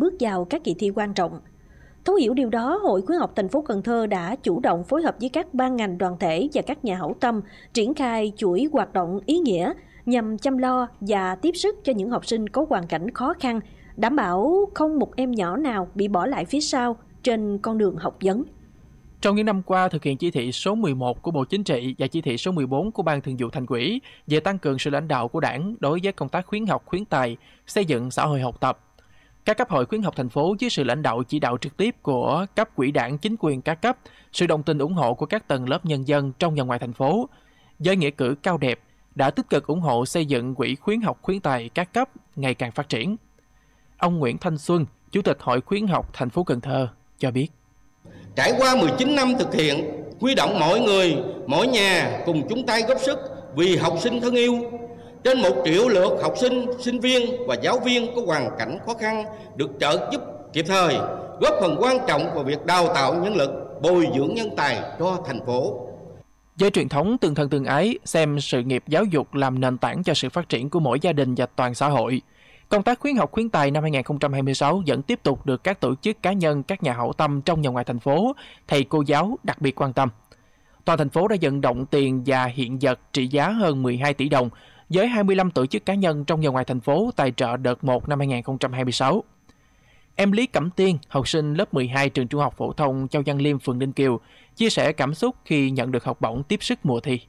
bước vào các kỳ thi quan trọng. Thấu hiểu điều đó, Hội Khuyến học thành phố Cần Thơ đã chủ động phối hợp với các ban ngành đoàn thể và các nhà hảo tâm triển khai chuỗi hoạt động ý nghĩa nhằm chăm lo và tiếp sức cho những học sinh có hoàn cảnh khó khăn, đảm bảo không một em nhỏ nào bị bỏ lại phía sau trên con đường học vấn. Trong những năm qua, thực hiện chỉ thị số 11 của Bộ Chính trị và chỉ thị số 14 của Ban Thường vụ Thành ủy về tăng cường sự lãnh đạo của Đảng đối với công tác khuyến học, khuyến tài, xây dựng xã hội học tập, các cấp hội khuyến học thành phố dưới sự lãnh đạo chỉ đạo trực tiếp của cấp ủy Đảng, chính quyền các cấp, sự đồng tình ủng hộ của các tầng lớp nhân dân trong và ngoài thành phố, với nghĩa cử cao đẹp, đã tích cực ủng hộ xây dựng quỹ khuyến học, khuyến tài các cấp ngày càng phát triển. Ông Nguyễn Thanh Xuân, Chủ tịch Hội Khuyến học thành phố Cần Thơ cho biết. Trải qua 19 năm thực hiện, huy động mọi người, mỗi nhà cùng chung tay góp sức vì học sinh thân yêu. Trên 1 triệu lượt học sinh, sinh viên và giáo viên có hoàn cảnh khó khăn được trợ giúp kịp thời, góp phần quan trọng vào việc đào tạo nhân lực, bồi dưỡng nhân tài cho thành phố. Với truyền thống tương thân tương ái, xem sự nghiệp giáo dục làm nền tảng cho sự phát triển của mỗi gia đình và toàn xã hội, công tác khuyến học khuyến tài năm 2026 vẫn tiếp tục được các tổ chức cá nhân, các nhà hảo tâm trong và ngoài thành phố, thầy cô giáo đặc biệt quan tâm. Toàn thành phố đã vận động tiền và hiện vật trị giá hơn 12 tỷ đồng với 25 tổ chức cá nhân trong và ngoài thành phố tài trợ đợt 1 năm 2026. Em Lý Cẩm Tiên, học sinh lớp 12 trường Trung học phổ thông Châu Văn Liêm, phường Ninh Kiều, chia sẻ cảm xúc khi nhận được học bổng tiếp sức mùa thi.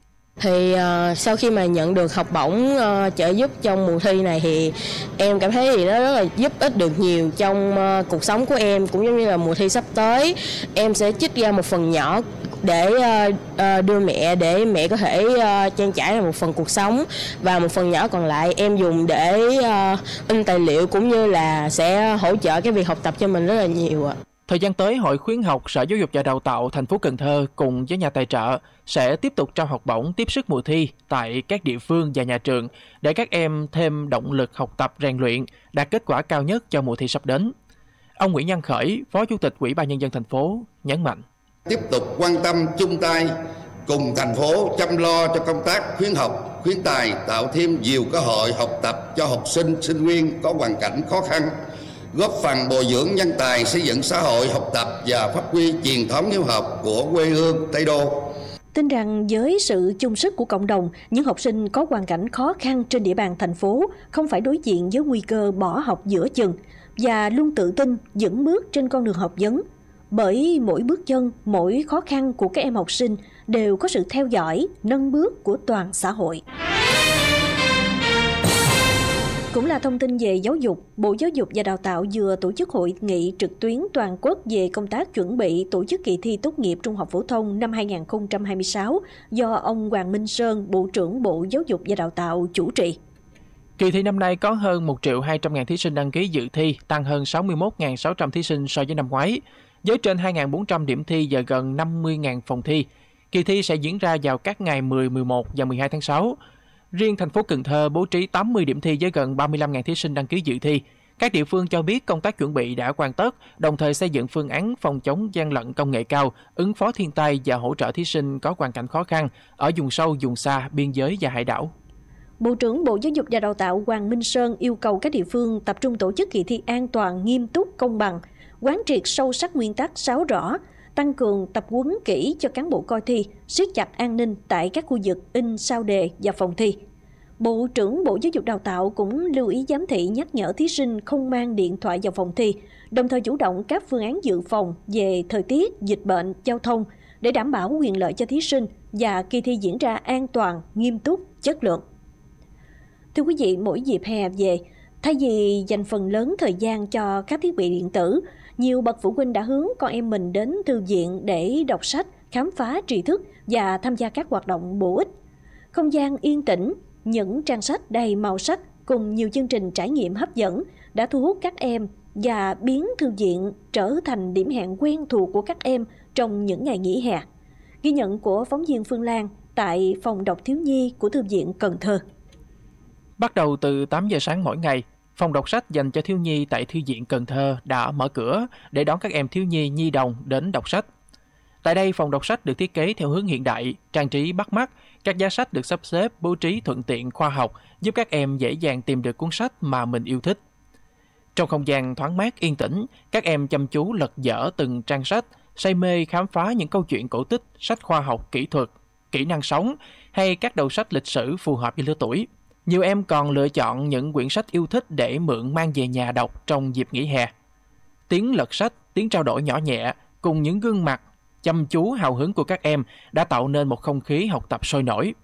Sau khi mà nhận được học bổng trợ giúp trong mùa thi này thì em cảm thấy thì nó rất là giúp ích được nhiều trong cuộc sống của em, cũng giống như là mùa thi sắp tới em sẽ trích ra một phần nhỏ để đưa mẹ, để mẹ có thể trang trải một phần cuộc sống, và một phần nhỏ còn lại em dùng để in tài liệu cũng như là sẽ hỗ trợ cái việc học tập cho mình rất là nhiều ạ. Thời gian tới, Hội Khuyến học, Sở Giáo dục và Đào tạo thành phố Cần Thơ cùng với nhà tài trợ sẽ tiếp tục trao học bổng tiếp sức mùa thi tại các địa phương và nhà trường để các em thêm động lực học tập rèn luyện, đạt kết quả cao nhất cho mùa thi sắp đến. Ông Nguyễn Văn Khởi, Phó Chủ tịch Ủy ban Nhân dân thành phố nhấn mạnh. Tiếp tục quan tâm chung tay cùng thành phố chăm lo cho công tác khuyến học, khuyến tài, tạo thêm nhiều cơ hội học tập cho học sinh, sinh viên có hoàn cảnh khó khăn, góp phần bồi dưỡng nhân tài, xây dựng xã hội học tập và phát huy truyền thống hiếu học của quê hương Tây Đô. Tin rằng với sự chung sức của cộng đồng, những học sinh có hoàn cảnh khó khăn trên địa bàn thành phố không phải đối diện với nguy cơ bỏ học giữa chừng và luôn tự tin vững bước trên con đường học vấn. Bởi mỗi bước chân, mỗi khó khăn của các em học sinh đều có sự theo dõi, nâng bước của toàn xã hội. Cũng là thông tin về giáo dục, Bộ Giáo dục và Đào tạo vừa tổ chức hội nghị trực tuyến toàn quốc về công tác chuẩn bị tổ chức kỳ thi tốt nghiệp trung học phổ thông năm 2026 do ông Hoàng Minh Sơn, Bộ trưởng Bộ Giáo dục và Đào tạo chủ trì. Kỳ thi năm nay có hơn 1.200.000 thí sinh đăng ký dự thi, tăng hơn 61.600 thí sinh so với năm ngoái. Với trên 2.400 điểm thi và gần 50.000 phòng thi, kỳ thi sẽ diễn ra vào các ngày 10, 11 và 12 tháng 6. Riêng thành phố Cần Thơ bố trí 80 điểm thi với gần 35.000 thí sinh đăng ký dự thi. Các địa phương cho biết công tác chuẩn bị đã hoàn tất, đồng thời xây dựng phương án phòng chống gian lận công nghệ cao, ứng phó thiên tai và hỗ trợ thí sinh có hoàn cảnh khó khăn ở vùng sâu, vùng xa, biên giới và hải đảo. Bộ trưởng Bộ Giáo dục và Đào tạo Hoàng Minh Sơn yêu cầu các địa phương tập trung tổ chức kỳ thi an toàn, nghiêm túc, công bằng, quán triệt sâu sắc nguyên tắc 6 rõ, tăng cường tập huấn kỹ cho cán bộ coi thi, siết chặt an ninh tại các khu vực in sao đề và phòng thi. Bộ trưởng Bộ Giáo dục Đào tạo cũng lưu ý giám thị nhắc nhở thí sinh không mang điện thoại vào phòng thi, đồng thời chủ động các phương án dự phòng về thời tiết, dịch bệnh, giao thông để đảm bảo quyền lợi cho thí sinh và kỳ thi diễn ra an toàn, nghiêm túc, chất lượng. Thưa quý vị, mỗi dịp hè về, thay vì dành phần lớn thời gian cho các thiết bị điện tử, nhiều bậc phụ huynh đã hướng con em mình đến thư viện để đọc sách, khám phá tri thức và tham gia các hoạt động bổ ích. Không gian yên tĩnh, những trang sách đầy màu sắc cùng nhiều chương trình trải nghiệm hấp dẫn đã thu hút các em và biến thư viện trở thành điểm hẹn quen thuộc của các em trong những ngày nghỉ hè. Ghi nhận của phóng viên Phương Lan tại phòng đọc thiếu nhi của Thư viện Cần Thơ. Bắt đầu từ 8 giờ sáng mỗi ngày, phòng đọc sách dành cho thiếu nhi tại Thư viện Cần Thơ đã mở cửa để đón các em thiếu nhi nhi đồng đến đọc sách. Tại đây, phòng đọc sách được thiết kế theo hướng hiện đại, trang trí bắt mắt, các giá sách được sắp xếp bố trí thuận tiện khoa học, giúp các em dễ dàng tìm được cuốn sách mà mình yêu thích. Trong không gian thoáng mát yên tĩnh, các em chăm chú lật dở từng trang sách, say mê khám phá những câu chuyện cổ tích, sách khoa học kỹ thuật, kỹ năng sống hay các đầu sách lịch sử phù hợp với lứa tuổi. Nhiều em còn lựa chọn những quyển sách yêu thích để mượn mang về nhà đọc trong dịp nghỉ hè. Tiếng lật sách, tiếng trao đổi nhỏ nhẹ cùng những gương mặt chăm chú hào hứng của các em đã tạo nên một không khí học tập sôi nổi.